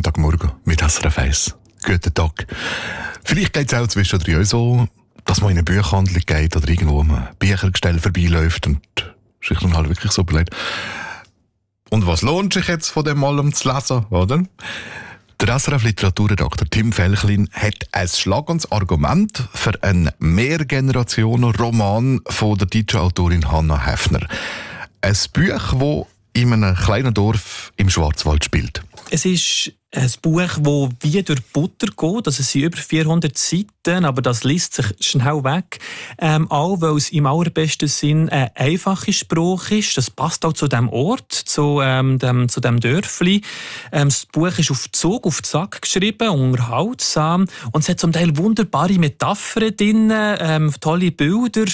Montagmorgen mit SRF 1. Guten Tag. Vielleicht geht es auch zwischendurch euch so, dass man in eine Buchhandlung geht oder irgendwo am Büchergestell vorbeiläuft und sich dann halt wirklich so überlegt, und was lohnt sich jetzt von dem allem zu lesen, oder? Der SRF-Literaturredakteur Tim Felchlin hat ein schlagendes Argument für einen Mehrgenerationen-Roman von der deutschen Autorin Hannah Häfner. Ein Buch, das in einem kleinen Dorf im Schwarzwald spielt. Es ist ein Buch, das wie durch Butter geht. Also es sind über 400 Seiten, aber das liest sich schnell weg. Auch weil es im allerbesten Sinn ein einfacher Spruch ist. Das passt auch zu diesem Ort, zu dem Dörfli. Das Buch ist auf Zug, auf Zack geschrieben, unterhaltsam. Und es hat zum Teil wunderbare Metaphern drin, tolle Bilder,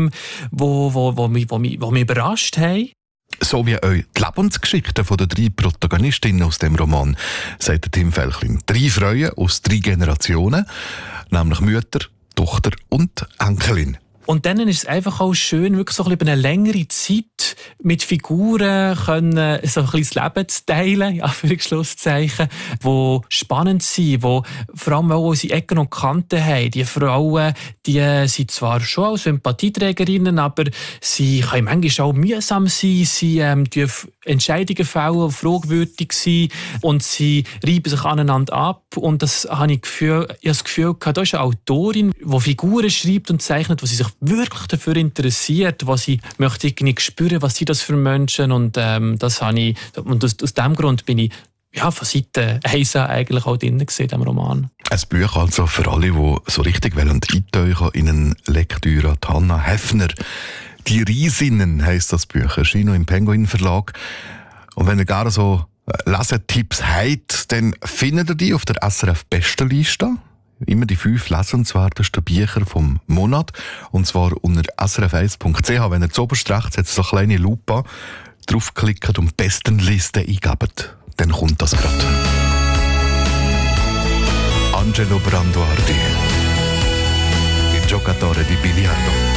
die mich überrascht haben. So wie euch die Lebensgeschichten der 3 Protagonistinnen aus dem Roman, sagt Tim Felchlin. 3 Frauen aus 3 Generationen, nämlich Mütter, Tochter und Enkelin. Und dann ist es einfach auch schön, wirklich so über eine längere Zeit mit Figuren können, so ein bisschen das Leben zu teilen, in Anführungszeichen, die spannend sind, die vor allem auch unsere Ecken und Kanten haben. Die Frauen, die sind zwar schon auch Sympathieträgerinnen, aber sie können manchmal auch mühsam sein, sie dürfen Entscheidungen fällen, fragwürdig sein und sie reiben sich aneinander ab. Und das habe ich das Gefühl gehabt, da ist eine Autorin, die Figuren schreibt und zeichnet, die sie sich wirklich dafür interessiert, was sie möchte irgendwie spüren, was sind das für Menschen, und das habe ich, und aus diesem Grund bin ich von Seite 1 eigentlich auch drin gesehen im Roman. Ein Buch also für alle, die so richtig eintauchen in eine Lektüre. Hannah Häfner, «Die Riesinnen» heisst das Buch, erschien im Penguin Verlag. Und wenn ihr gerne so Lesetipps habt, dann findet ihr die auf der SRF-Bestenliste. Immer die 5 lesenswertesten Bücher vom Monat. Und zwar unter srf1.ch. Wenn ihr zu oberst rechts hat so eine kleine Lupe, draufklickt und Bestenliste eingebt, dann kommt das gerade. Angelo Branduardi, Il giocatore di biliardo.